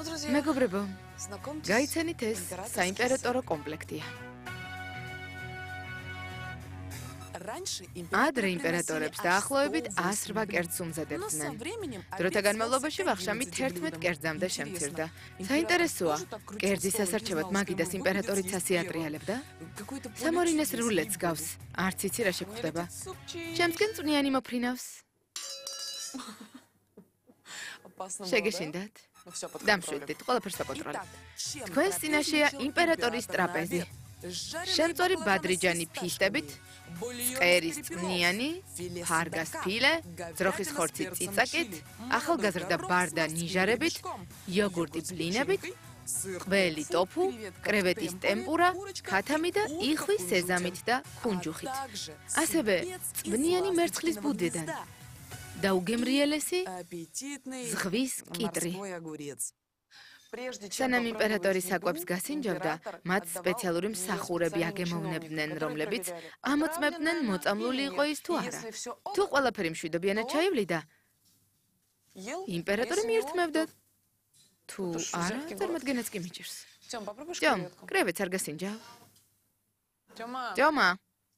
მეგობრებო, გაიცანით ეს საიმპერატორო კომპლექტია. ადრე იმპერატორებს დაახლოებით 108 კერძს უმზადებდნენ. დროთა განმავლობაში ვახშამი 11 კერძამდე შემცირდა. საინტერესოა, კერძის ასარჩევად მაგიდას იმპერატორიც ასე ატრიალებდა? სამორინეს რულეტს გავს, არც იცი რა შეგვხდება. ჩემსკენ წვნიანი მოფრინავს. შეგეშინდათ? დამშვიდით, ყველაფერს ვაკონტროლებთ. თქვენს წინაშეა იმპერატორის ტრაპეზი. შემწვარი ბადრიჯანი ფისტებით, წყერის წვნიანი, ფარგას ფილე, ძროხის ხორცი წიწაკით, ახალგაზრდა ბარდა ნიჟარებით, იოგურტი ბლინებით, ყველი ტოფუ, კრევეტის ტემპურა, ქათამი და იხვი სეზამით და კუნჯუხით. ასევე წვნიანი მერცხლის ბუდედან და უგემრიელესი ზღვის კიტრი. სანამ იმპერატორი საკვებს გასინჯავდა, მათ სპეციალური მსახურები აგემოვნებდნენ, რომლებიც ამოწმებდნენ მოწამლული იყო ის თუ არა. თუ ყველაფერი მშვიდობიანად ჩაივლიდა, იმპერატორი მიირთმევდა. თუ არა, წარმოადგენაც კი მიჭირს. ჯომ, კრევეტს არ გასინჯავ? ჯომა.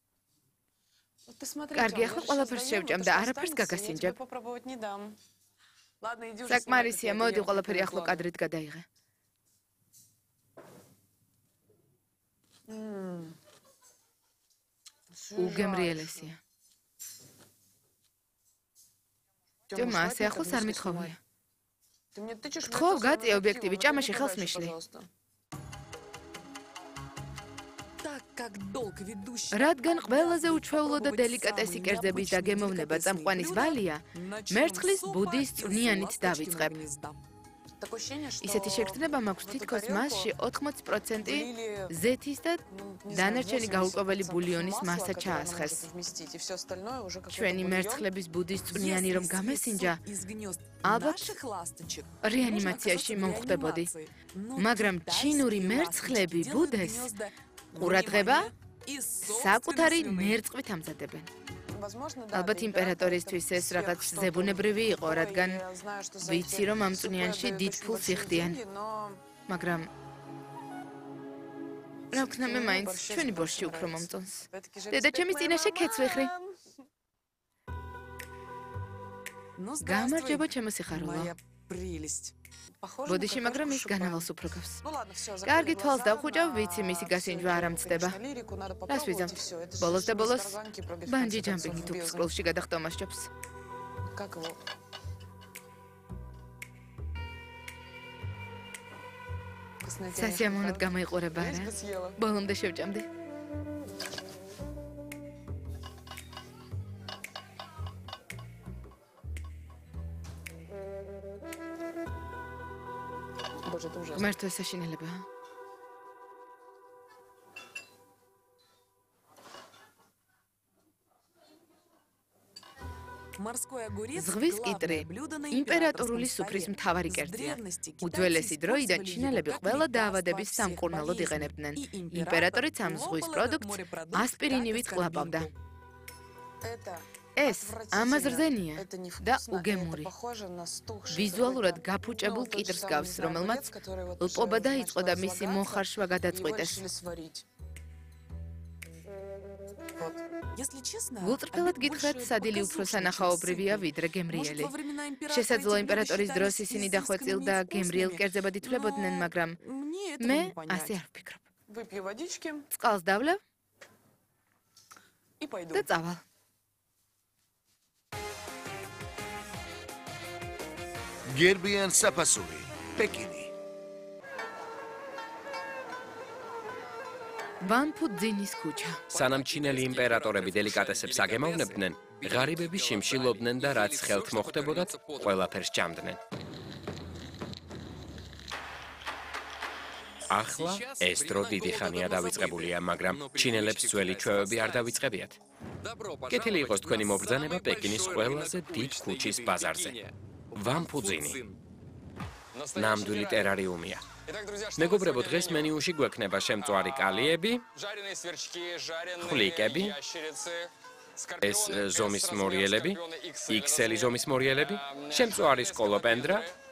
კარგი, ახლა ყველაფერს შევჭამ და არაფერს გაგასინჯებ. საკმარისია, მოდი ყველაფერი ახლო კადრით გადაიღე. უგემრიელესია. ჯომა, ასე ახლოს არ მithოვია. გთხოვ, გაწია ობიექტივი, ჭამაში ხელს მიშლი. რადგან ყველაზე უჩვეულო და დელიკატესი კერძების დაგემოვნება წამყვანის ვალია, მერცხლის ბუდის წვნიანით დავიწყებ. ისეთი შეგრძნება მაქვს, თითქოს მასში 80% ზეთის და დანარჩენი გაურკვეველი ბულიონის მასა ჩაასხეს. ჩვენი მერცხლების ბუდის წვნიანი რომ გამესინჯა, ალბათ რეანიმაციაში მომხვდებოდი. მაგრამ ჩინური მერცხლები ბუდეს ყურადღება საკუთარი ნერწყვით ამზადებენ. ალბათ იმპერატორისთვის ეს რაღაც ზებუნებრივი იყო, რადგან ვიცი რომ ამ წვნიანში დიდ ფულს იხდიან. მაგრამ რა ვქნა მე მაინც ჩვენი ბორში უფრო მომწონს. დედაჩემის წინაშე ქეთს ვიხრი. გამარჯობა ჩემო სიხარულო. ბოდიში, მაგრამ ის განავალს უფრო გავს. კარგი, თვალს დავხუჭავ, ვიცი მისი გასინჯვა არ ამცდება. რას ვიზამთ? ბოლოს და ბოლოს ბანჯი ჯამპინგი თუ სკოლში გადახტომა სჯობს. სასიამოვნოდ გამოიყურება რა? ბოლომდე შევჭამდი. Მართლა საშინელება. ზღვის კიტრი იმპერატორული სუფრის მთავარი კერძია. უძველესი დროიდან ჩინელები ყველა დაავადების სამკურნალოდ იყენებდნენ. იმპერატორიც ამ ზღვის პროდუქტს ასპირინივით ყლაპავდა. ეს ამაზრდენია და უგემური. ვიზუალურად გაფუჭებულ კიტრს გავს, რომელმაც ლპობა დაიწყო და მისი მოხარშვა გადაწყვიტეს. გულწრფელად გითხრათ, სადილი უფრო სანახაობრივია ვიდრე გემრიელი. შესაძლოა იმპერატორის დროს ისინი დახვეწილ და გემრიელ კერძებად ითვლებოდნენ, მაგრამ მე ასე არ ვფიქრობ. წყალს დავლევ და წავალ. გერბიან საფასური, პეკინი. ვანფუძინის ქუჩა. სანამ ჩინელი იმპერატორები დელიკატესებს აგემოვნებდნენ, ღარიბები შიმშილობდნენ და რაც ხელთ მოხდებოდათ, ყველაფერს ჭამდნენ. ახლა ეს დრო დიდი ხანია დავიწყებულია, მაგრამ ჩინელებს ძველი ჩვევები არ დავიწყებიათ. კეთილი იყოს თქვენი მობრძანება პეკინის ყველაზე დიდ ქუჩის ბაზარზე. ვანფუძინი. ნამდვილი ტერარიუმია. მეგობრებო, დღეს მენიუში გვექნება შემწვარი კალიები, ხვლიკები, ეს ზომის მორიელები, XL ზომის მორიელები, შემწვარი სკოლოპენდრა,